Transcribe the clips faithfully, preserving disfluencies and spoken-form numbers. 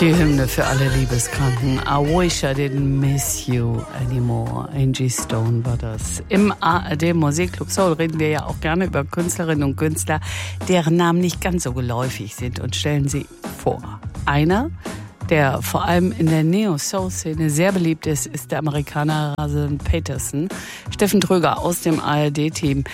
Die Hymne für alle Liebeskranken. I wish I didn't miss you anymore. Angie Stone war das. Im A R D Musikclub Soul reden wir ja auch gerne über Künstlerinnen und Künstler, deren Namen nicht ganz so geläufig sind, und stellen sie vor. Einer, der vor allem in der Neo-Soul-Szene sehr beliebt ist, ist der Amerikaner Russell Peterson. Steffen Tröger aus dem A R D-Team.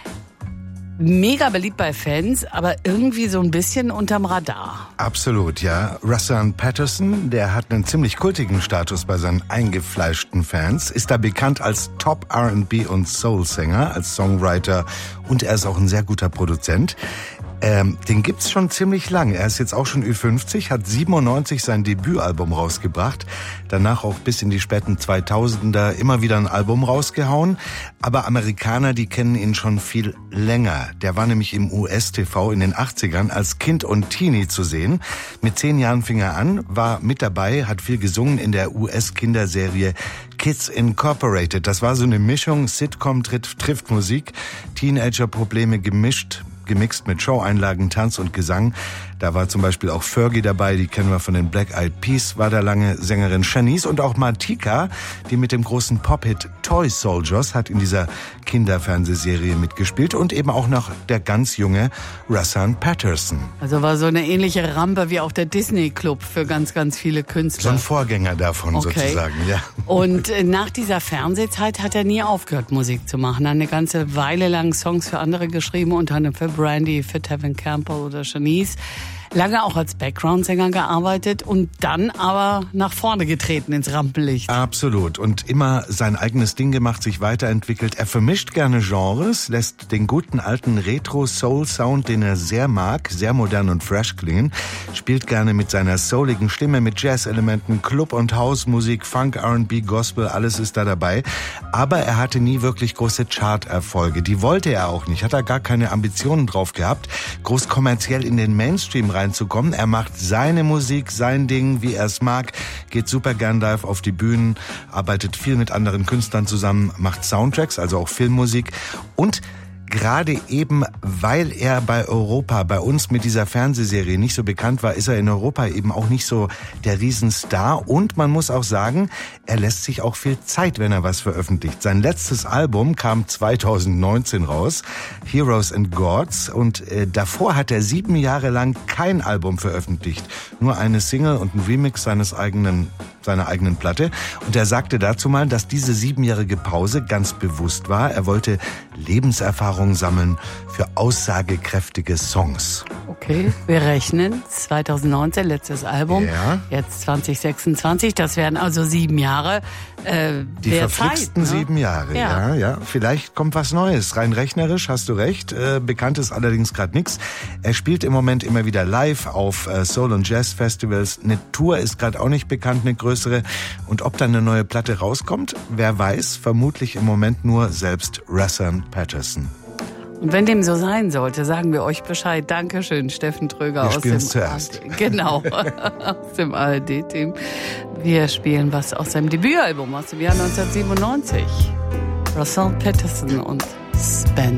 Mega beliebt bei Fans, aber irgendwie so ein bisschen unterm Radar. Absolut, ja. Russell Peterson, der hat einen ziemlich kultigen Status bei seinen eingefleischten Fans, ist da bekannt als Top-R and B- und Soul-Sänger, als Songwriter, und er ist auch ein sehr guter Produzent. Ähm, den gibt's schon ziemlich lang. Er ist jetzt auch schon Ü fünfzig, hat siebenundneunzig sein Debütalbum rausgebracht, danach auch bis in die späten zweitausender immer wieder ein Album rausgehauen. Aber Amerikaner, die kennen ihn schon viel länger. Der war nämlich im U S-T V in den achtzigern als Kind und Teenie zu sehen. Mit zehn Jahren fing er an, war mit dabei, hat viel gesungen in der U S-Kinderserie Kids Incorporated. Das war so eine Mischung, Sitcom trifft, trifft Musik, Teenager-Probleme gemischt, gemixt mit Show-Einlagen, Tanz und Gesang. Da war zum Beispiel auch Fergie dabei, die kennen wir von den Black Eyed Peas, war da lange Sängerin. Shanice und auch Martika, die mit dem großen Pop-Hit Toy Soldiers hat in dieser Kinderfernsehserie mitgespielt, und eben auch noch der ganz junge Russell Peterson. Also war so eine ähnliche Rampe wie auch der Disney Club für ganz, ganz viele Künstler. So ein Vorgänger davon, okay, sozusagen, ja. Und nach dieser Fernsehzeit hat er nie aufgehört, Musik zu machen. Er hat eine ganze Weile lang Songs für andere geschrieben, unter anderem für Brandy, für Tevin Campbell oder Shanice. Lange auch als Background-Sänger gearbeitet und dann aber nach vorne getreten ins Rampenlicht. Absolut. Und immer sein eigenes Ding gemacht, sich weiterentwickelt. Er vermischt gerne Genres, lässt den guten alten Retro-Soul-Sound, den er sehr mag, sehr modern und fresh klingen, spielt gerne mit seiner souligen Stimme, mit Jazz-Elementen, Club- und House-Musik, Funk, R and B, Gospel, alles ist da dabei. Aber er hatte nie wirklich große Chart-Erfolge. Die wollte er auch nicht, hat er gar keine Ambitionen drauf gehabt, groß kommerziell in den Mainstream rein zu kommen. Er macht seine Musik, sein Ding, wie er es mag, geht super gern live auf die Bühnen, arbeitet viel mit anderen Künstlern zusammen, macht Soundtracks, also auch Filmmusik, und gerade eben, weil er bei Europa, bei uns mit dieser Fernsehserie nicht so bekannt war, ist er in Europa eben auch nicht so der Riesenstar. Und man muss auch sagen, er lässt sich auch viel Zeit, wenn er was veröffentlicht. Sein letztes Album kam zweitausendneunzehn raus, Heroes and Gods. Und äh, davor hat er sieben Jahre lang kein Album veröffentlicht. Nur eine Single und ein Remix seines eigenen seiner eigenen Platte. Und er sagte dazu mal, dass diese siebenjährige Pause ganz bewusst war. Er wollte Lebenserfahrung sammeln für aussagekräftige Songs. Okay, wir rechnen. zweitausendneunzehn, letztes Album. Ja. Jetzt zwanzig sechsundzwanzig, das wären also sieben Jahre. Äh, Die verflixten Zeit, ne? sieben Jahre, ja. ja, ja. Vielleicht kommt was Neues. Rein rechnerisch hast du recht. Äh, bekannt ist allerdings gerade nichts. Er spielt im Moment immer wieder live auf äh, Soul- und Jazz-Festivals. Eine Tour ist gerade auch nicht bekannt, eine größere. Und ob dann eine neue Platte rauskommt, wer weiß. Vermutlich im Moment nur selbst Russell Peterson. Und wenn dem so sein sollte, sagen wir euch Bescheid. Dankeschön, Steffen Tröger wir aus spielen dem es zuerst. A R D. Genau, aus dem A R D-Team. Wir spielen was aus seinem Debütalbum aus dem Jahr neunzehnhundertsiebenundneunzig. Russell Peterson und Spen.